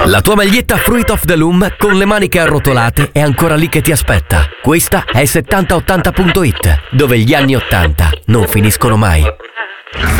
La tua maglietta Fruit of the Loom con le maniche arrotolate è ancora lì che ti aspetta. Questa è 7080.it, dove gli anni 80 non finiscono mai.